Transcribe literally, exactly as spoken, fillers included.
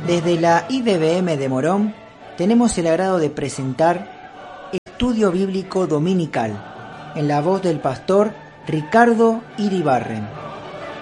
Desde la I D B M de Morón tenemos el agrado de presentar Estudio Bíblico Dominical en la voz del pastor Ricardo Iribarren.